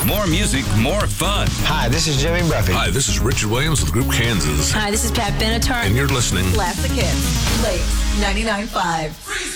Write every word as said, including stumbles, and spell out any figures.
More music, more fun. Hi, this is Jimmy Buffett. Hi, this is Richard Williams with Group Kansas. Hi, this is Pat Benatar. And you're listening. Classic Hits. Late ninety-nine point five.